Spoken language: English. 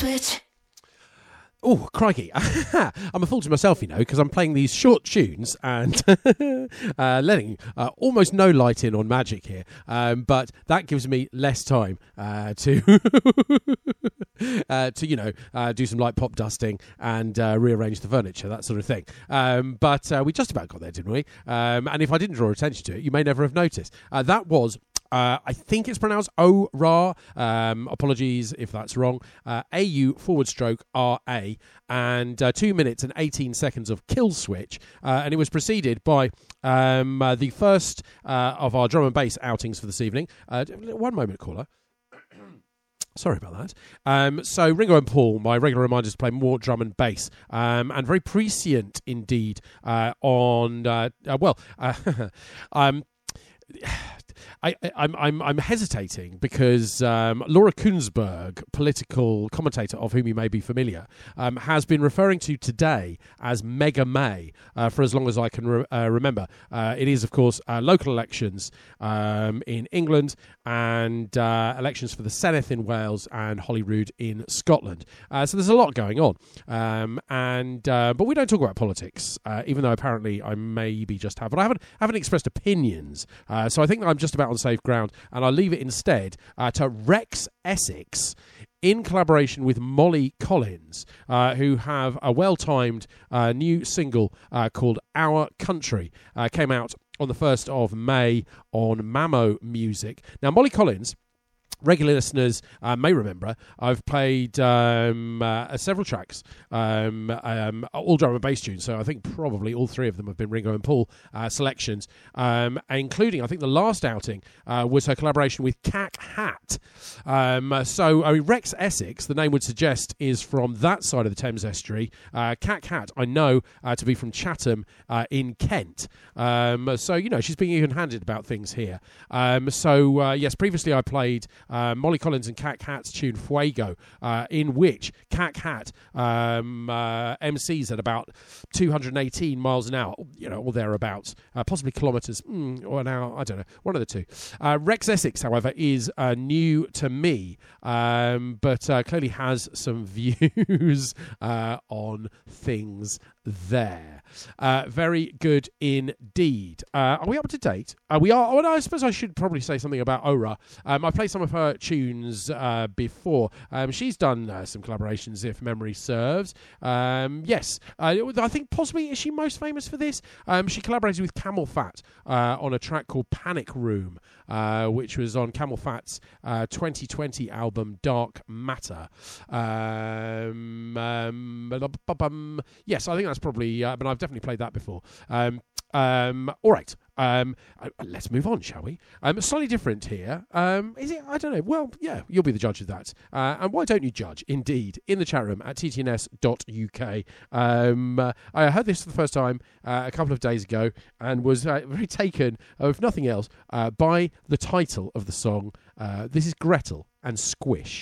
switch. Oh, crikey. I'm a fool to myself, because I'm playing these short tunes and letting almost no light in on Magic here. But that gives me less time to, do some light pop dusting and rearrange the furniture, that sort of thing. But we just about got there, didn't we? And if I didn't draw attention to it, you may never have noticed. That was... I think it's pronounced O-Ra. Apologies if that's wrong. AU/RA. And 2 minutes and 18 seconds of Kill Switch. And it was preceded by the first of our drum and bass outings for this evening. One moment, caller. Sorry about that. So Ringo and Paul, my regular reminders to play more drum and bass, and very prescient indeed I'm hesitating because Laura Kunsberg, political commentator of whom you may be familiar, has been referring to today as Mega May for as long as I can remember. It is, of course, local elections in England and elections for the Senedd in Wales and Holyrood in Scotland. So there's a lot going on. But we don't talk about politics, even though apparently I maybe just have. But I haven't expressed opinions. So I think that I'm just about on safe ground, and I'll leave it instead to Rex Essex in collaboration with Molly Collins, who have a well-timed new single called Our Country. Came out on the 1st of May on Mamo Music. Now, Molly Collins, regular listeners may remember, I've played several tracks, all drum and bass tunes, so I think probably all three of them have been Ringo and Paul selections, including, I think the last outing was her collaboration with Cack Hat. Rex Essex, the name would suggest, is from that side of the Thames estuary. Cack Hat, I know to be from Chatham in Kent. She's being even-handed about things here. Yes, previously I played Molly Collins and Cack Hat's tune Fuego, in which Cack Hat MCs at about 218 miles an hour, or thereabouts, possibly kilometres, or an hour, I don't know, one of the two. Rex Essex, however, is new to me, but clearly has some views on things there. Very good indeed. Are we up to date? We are. Well, I suppose I should probably say something about Ora. I played some of her tunes before. She's done some collaborations, if memory serves. Yes. I think possibly, is she most famous for this? She collaborated with Camel Fat on a track called Panic Room, which was on Camel Fat's 2020 album Dark Matter. Yes, I think that's probably, but I've definitely played that before. All right. Let's move on, shall we? Slightly different here. Is it? I don't know. Well, yeah, you'll be the judge of that. And why don't you judge? Indeed, in the chat room at ttns.uk. I heard this for the first time a couple of days ago and was very taken, if nothing else, by the title of the song. This is Gretel and Squish.